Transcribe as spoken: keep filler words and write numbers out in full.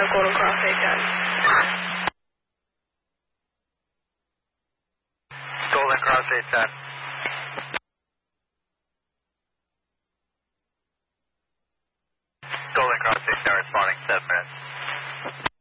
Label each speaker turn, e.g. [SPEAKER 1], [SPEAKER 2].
[SPEAKER 1] Golden Cross eight ten.
[SPEAKER 2] Golden Cross eight ten. Golden Cross eight ten responding seven minutes.